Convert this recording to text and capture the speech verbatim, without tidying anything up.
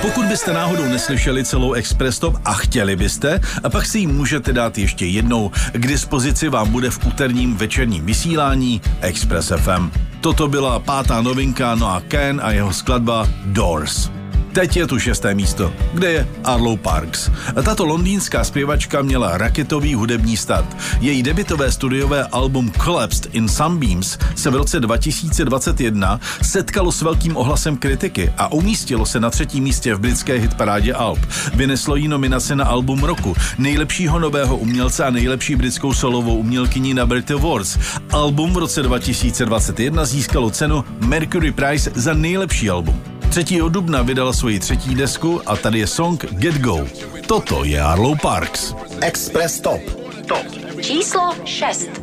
Pokud byste náhodou neslyšeli celou Express Top a chtěli byste, a pak si ji můžete dát ještě jednou. K dispozici vám bude v úterním večerním vysílání Express F M. Toto byla pátá novinka Noah Kahan a jeho skladba Doors. Teď je tu šesté místo, kde je Arlo Parks. Tato londýnská zpěvačka měla raketový hudební start. Její debutové studiové album Collapsed in Sunbeams se v roce dva tisíce dvacet jedna setkalo s velkým ohlasem kritiky a umístilo se na třetím místě v britské hitparádě Alb. Vyneslo jí nominace na album roku, nejlepšího nového umělce a nejlepší britskou solovou umělkyni na Brit Awards. Album v roce dva tisíce dvacet jedna získalo cenu Mercury Prize za nejlepší album. třetího dubna vydala svoji třetí desku a tady je song Get Go. Toto je Arlo Parks. Express Top. Top. Číslo šest.